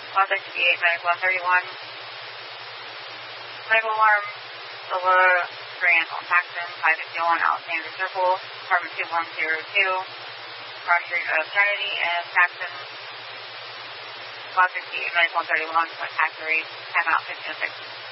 168, medical 131. Medical alarm, Silva, Grant, on Paxton, 551, Alexander Circle, apartment 2102, cross street of Kennedy and Paxton. 168, medical 131, contact 3, time out 1506.